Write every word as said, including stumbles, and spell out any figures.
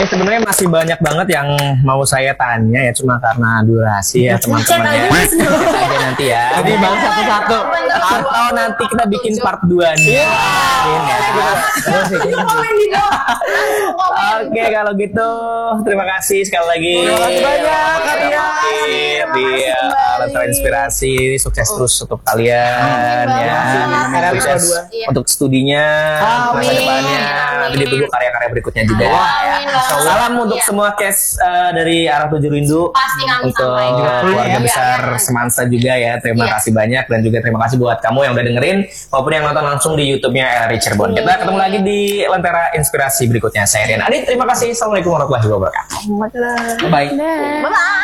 Ini sebenarnya masih banyak banget yang mau saya tanya ya, cuma karena durasi ya teman-teman ya. Aja nanti ya. Jadi bahas satu-satu. Atau nanti kita bikin part dua nih. Oke kalau gitu terima kasih sekali lagi. Terima kasih banyak kalian. Dia Lentera Inspirasi, sukses terus untuk kalian ya. Sukses untuk studinya, masa depannya. Nanti ditunggu karya-karya berikutnya juga. Salam untuk semua cast uh, dari Arah Tujuh Rindu. Pasti kami untuk sampaikan. keluarga Ya, besar ya, ya. Semansa juga ya. Terima Iya. kasih banyak dan juga terima kasih buat kamu yang udah dengerin maupun yang nonton langsung di YouTube-nya L R I Cirebon. Kita ketemu lagi di Lentera Inspirasi berikutnya. Saya Rian Adit. Terima kasih. Assalamualaikum warahmatullahi wabarakatuh. Bye. Bye-bye.